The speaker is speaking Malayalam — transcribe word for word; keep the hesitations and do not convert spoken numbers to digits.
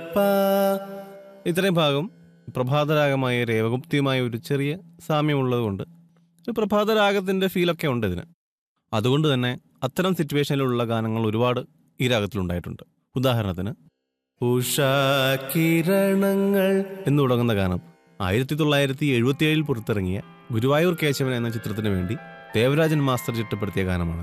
ഇത്രയും ഭാഗം പ്രഭാതരാഗമായ രേവഗുപ്തിയുമായ ഒരു ചെറിയ സാമ്യമുള്ളത് കൊണ്ട് ഒരു പ്രഭാതരാഗത്തിൻ്റെ ഫീലൊക്കെ ഉണ്ട് ഇതിന്. അതുകൊണ്ട് തന്നെ അത്തരം സിറ്റുവേഷനിലുള്ള ഗാനങ്ങൾ ഒരുപാട് ഈ രാഗത്തിലുണ്ടായിട്ടുണ്ട്. ഉദാഹരണത്തിന് ഉഷാകിരണങ്ങൾ എന്ന് തുടങ്ങുന്ന ഗാനം ആയിരത്തി തൊള്ളായിരത്തി എഴുപത്തി ഏഴിൽ പുറത്തിറങ്ങിയ ഗുരുവായൂർ കേശവൻ എന്ന ചിത്രത്തിന് വേണ്ടി ദേവരാജൻ മാസ്റ്റർ ചിട്ടപ്പെടുത്തിയ ഗാനമാണ്.